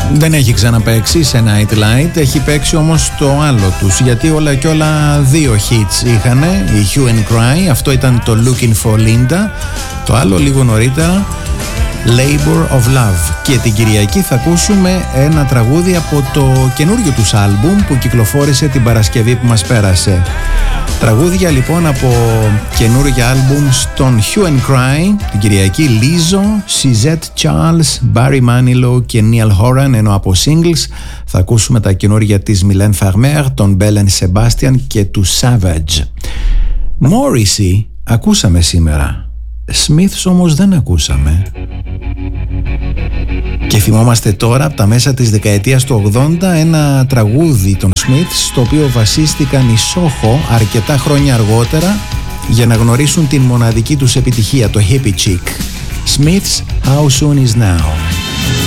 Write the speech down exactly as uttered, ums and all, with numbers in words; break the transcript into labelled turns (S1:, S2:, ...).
S1: Δεν έχει ξαναπαίξει σε Nightlight, έχει παίξει όμως το άλλο τους, γιατί όλα και όλα δύο hits είχανε, η Hue and Cry, αυτό ήταν το Looking for Linda, το άλλο λίγο νωρίτερα Labor of Love. Και την Κυριακή θα ακούσουμε ένα τραγούδι από το καινούριο τους άλμπουμ που κυκλοφόρησε την Παρασκευή που μας πέρασε. Τραγούδια λοιπόν από καινούργια άλμπουμ στον Hue and Cry την Κυριακή, Lizzo, Suzette Charles, Barry Manilow και Niall Horan, ενώ από singles θα ακούσουμε τα καινούργια της Mylène Farmer, τον Belen Sebastian και του Savage. Morrissey ακούσαμε σήμερα, Smiths όμως δεν ακούσαμε. Και θυμόμαστε τώρα από τα μέσα της δεκαετίας του ογδόντα ένα τραγούδι των Smiths στο οποίο βασίστηκαν οι Soho αρκετά χρόνια αργότερα για να γνωρίσουν την μοναδική τους επιτυχία, το Hippie Chick. Smiths, How Soon Is Now.